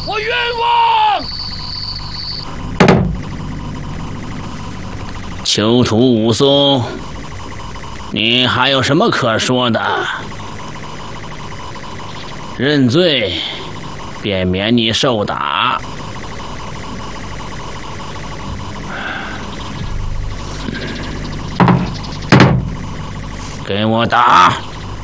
我冤枉！ 囚徒武松，你还有什么可说的？认罪，便免你受打。给我打！